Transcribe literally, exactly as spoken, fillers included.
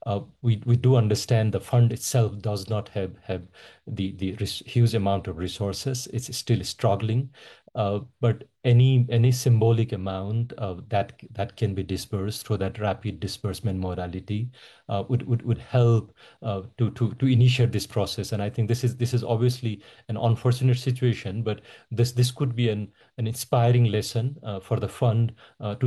Uh, we we do understand the fund itself does not have have the the res huge amount of resources. It's still struggling, uh, but any any symbolic amount uh, that that can be dispersed through that rapid disbursement modality uh, would, would would help uh, to to to initiate this process. And I think this is this is obviously an unfortunate situation, but this this could be an an inspiring lesson uh, for the fund uh, to